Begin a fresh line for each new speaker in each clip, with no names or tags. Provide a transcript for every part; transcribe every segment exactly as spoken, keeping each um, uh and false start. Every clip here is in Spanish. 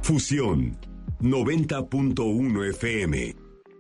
Fusión noventa punto uno F M.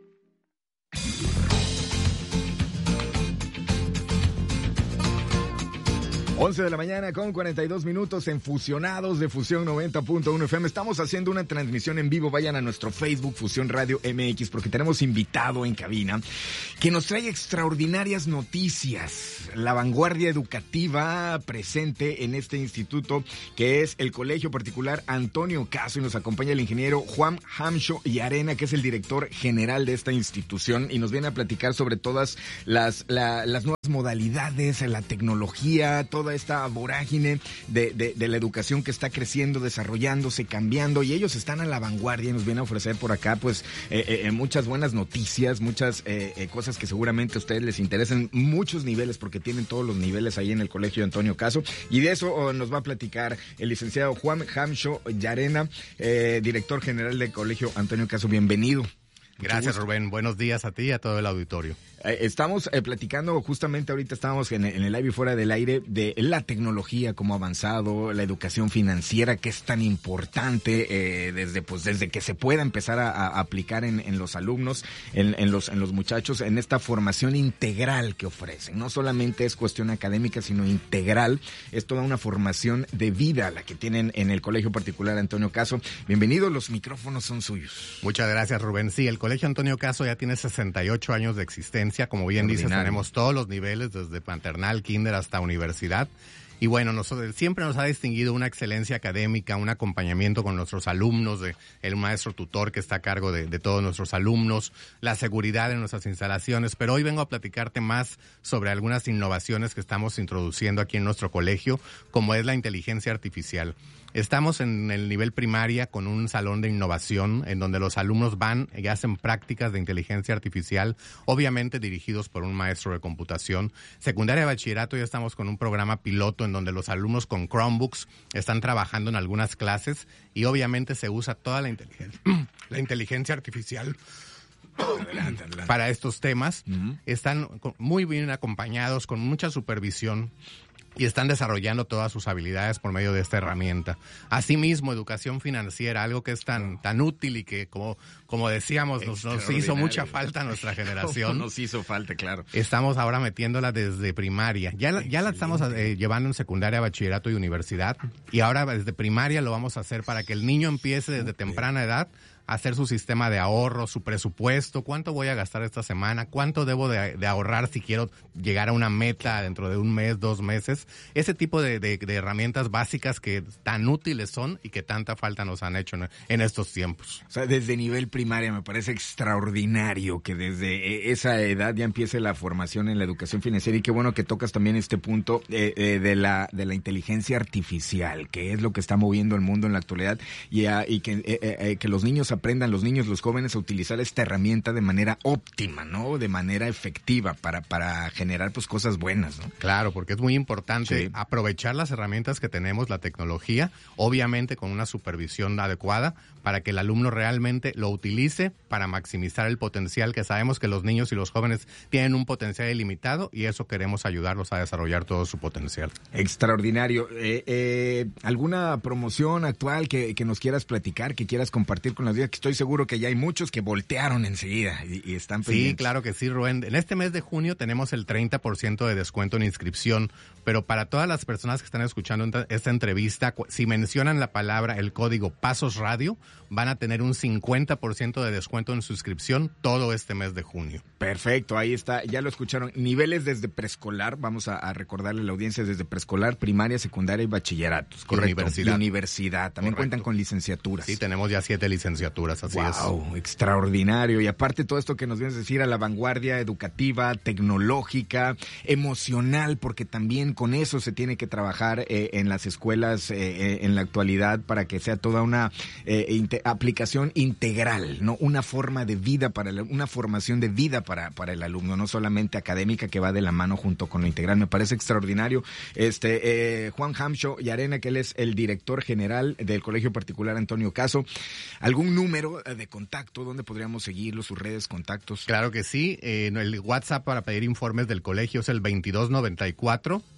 once de la mañana con cuarenta y dos minutos en Fusionados de Fusión noventa punto uno F M. Estamos haciendo una transmisión en vivo. Vayan a nuestro Facebook Fusión Radio M X porque tenemos invitado en cabina que nos trae extraordinarias noticias. La vanguardia educativa presente en este instituto que es el Colegio Particular Antonio Caso, y nos acompaña el ingeniero Juan Hamsho Llarena, que es el director general de esta institución, y nos viene a platicar sobre todas las, la, las nuevas modalidades, la tecnología, toda esta vorágine de, de, de la educación que está creciendo, desarrollándose, cambiando, y ellos están a la vanguardia y nos vienen a ofrecer por acá pues eh, eh, muchas buenas noticias, muchas eh, eh, cosas que seguramente a ustedes les interesan, muchos niveles, porque tienen todos los niveles ahí en el Colegio Antonio Caso, y de eso oh, nos va a platicar el licenciado Juan Hamsho Llarena, eh, director general del Colegio Antonio Caso. Bienvenido.
Gracias, Rubén. Buenos días a ti y a todo el auditorio.
Eh, estamos eh, platicando, justamente ahorita estábamos en, en el live y fuera del aire, de la tecnología, cómo ha avanzado, la educación financiera, que es tan importante, eh, desde pues desde que se pueda empezar a, a aplicar en, en los alumnos, en, en los en los muchachos, en esta formación integral que ofrecen. No solamente es cuestión académica, sino integral. Es toda una formación de vida la que tienen en el Colegio Particular Antonio Caso. Bienvenidos, los micrófonos son suyos.
Muchas gracias, Rubén. Sí, el Colegio Antonio Caso ya tiene sesenta y ocho años de existencia. Como bien dices, tenemos todos los niveles, desde maternal, kinder hasta universidad. Y bueno, nosotros, siempre nos ha distinguido una excelencia académica, un acompañamiento con nuestros alumnos, de, el maestro tutor que está a cargo de, de todos nuestros alumnos, la seguridad en nuestras instalaciones. Pero hoy vengo a platicarte más sobre algunas innovaciones que estamos introduciendo aquí en nuestro colegio, como es la inteligencia artificial. Estamos en el nivel primaria con un salón de innovación en donde los alumnos van y hacen prácticas de inteligencia artificial, obviamente dirigidos por un maestro de computación. Secundaria de bachillerato ya estamos con un programa piloto en donde los alumnos con Chromebooks están trabajando en algunas clases y obviamente se usa toda la inteligencia, la inteligencia artificial adelante, adelante. Para estos temas. Uh-huh. Están muy bien acompañados, con mucha supervisión, y están desarrollando todas sus habilidades por medio de esta herramienta. Asimismo, educación financiera, algo que es tan tan útil y que, como como decíamos, nos, nos hizo mucha falta a nuestra generación.
Nos hizo falta, claro.
Estamos ahora metiéndola desde primaria. Ya la, ya la estamos eh, llevando en secundaria, bachillerato y universidad. Y ahora desde primaria lo vamos a hacer para que el niño empiece desde temprana edad a hacer su sistema de ahorro, su presupuesto, cuánto voy a gastar esta semana, cuánto debo de, de ahorrar si quiero llegar a una meta dentro de un mes, dos meses. Ese tipo de, de, de herramientas básicas que tan útiles son y que tanta falta nos han hecho en, en estos tiempos.
O sea, desde nivel primaria me parece extraordinario que desde esa edad ya empiece la formación en la educación financiera, y qué bueno que tocas también este punto eh, eh, de la de la inteligencia artificial, que es lo que está moviendo el mundo en la actualidad, y, a, y que, eh, eh, que los niños aprendan, los niños, los jóvenes, a utilizar esta herramienta de manera óptima, ¿no? De manera efectiva para, para generar pues cosas buenas, ¿no?
Claro, porque es muy importante
sí.
aprovechar las herramientas que tenemos, la tecnología, obviamente con una supervisión adecuada, para que el alumno realmente lo utilice para maximizar el potencial, que sabemos que los niños y los jóvenes tienen un potencial ilimitado, y eso queremos ayudarlos a desarrollar todo su potencial.
Extraordinario. Eh, eh, ¿Alguna promoción actual que, que nos quieras platicar, que quieras compartir con las días? Que estoy seguro que ya hay muchos que voltearon enseguida y, y están pendientes.
Sí, claro que sí, Rubén. En este mes de junio tenemos el treinta por ciento de descuento en inscripción, pero para todas las personas que están escuchando esta entrevista, si mencionan la palabra, el código Pasos Radio, van a tener un cincuenta por ciento de descuento en su inscripción todo este mes de junio.
Perfecto, ahí está, ya lo escucharon. Niveles desde preescolar, vamos a, a recordarle a la audiencia, desde preescolar, primaria, secundaria y bachilleratos. Correcto.
Y universidad.
Y universidad. También
Correcto.
Cuentan con licenciaturas.
Sí, tenemos ya siete licenciaturas, así
wow,
es.
Wow, extraordinario. Y aparte todo esto que nos vienes a decir, a la vanguardia educativa, tecnológica, emocional, porque también con eso se tiene que trabajar eh, en las escuelas eh, en la actualidad, para que sea toda una eh, inte- aplicación integral, ¿no? Una forma de vida para el, una formación de vida para, para el alumno, no solamente académica, que va de la mano junto con lo integral. Me parece extraordinario. Este eh, Juan Hamsho Llarena, que él es el director general del Colegio Particular Antonio Caso. ¿Algún número de contacto donde podríamos seguirlo, sus redes, contactos?
Claro que sí. Eh, el WhatsApp para pedir informes del colegio es el veintidós noventa y cuatro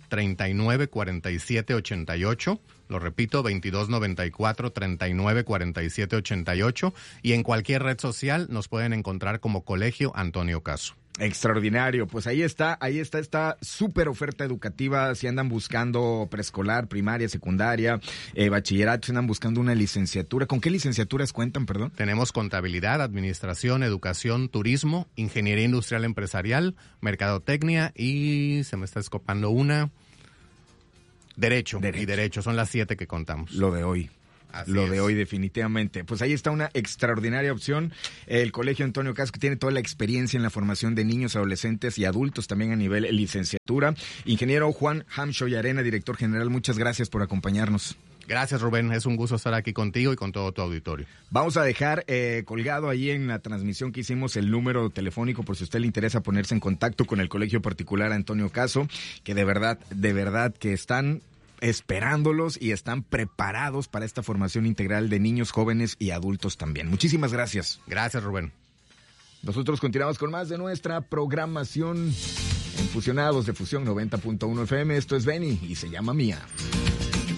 treinta y nueve cuarenta y siete ochenta y ocho. Lo repito, veintidós noventa y cuatro, treinta y nueve cuarenta y siete ochenta y ocho. Y en cualquier red social nos pueden encontrar como Colegio Antonio Caso.
Extraordinario, pues ahí está, ahí está esta súper oferta educativa. Si andan buscando preescolar, primaria, secundaria, eh, bachillerato, si andan buscando una licenciatura, ¿con qué licenciaturas cuentan, perdón?
Tenemos contabilidad, administración, educación, turismo, ingeniería industrial empresarial, mercadotecnia y se me está escapando una, derecho, derecho. y derecho, son las siete que contamos.
Lo de hoy. Así Lo es. de hoy definitivamente. Pues ahí está una extraordinaria opción. El Colegio Antonio Caso, que tiene toda la experiencia en la formación de niños, adolescentes y adultos, también a nivel licenciatura. Ingeniero Juan Hamshoy Arena, director general, muchas gracias por acompañarnos.
Gracias, Rubén. Es un gusto estar aquí contigo y con todo tu auditorio.
Vamos a dejar eh, colgado ahí en la transmisión que hicimos el número telefónico por si a usted le interesa ponerse en contacto con el Colegio Particular Antonio Caso, que de verdad, de verdad que están esperándolos y están preparados para esta formación integral de niños, jóvenes y adultos también. Muchísimas gracias.
Gracias, Rubén.
Nosotros continuamos con más de nuestra programación en Fusionados de Fusión noventa punto uno F M. Esto es Beni y se llama Mía.